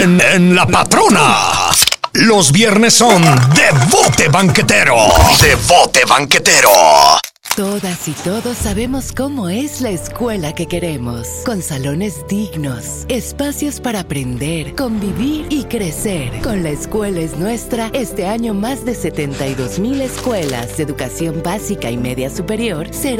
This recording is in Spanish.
en La Patrona. Los viernes son de Bote Banquetero. De Bote Banquetero. Todas y todos sabemos cómo es la escuela que queremos, con salones dignos, espacios para aprender, convivir y crecer. Con La Escuela es Nuestra, este año más de 72,000 escuelas de educación básica y media superior serán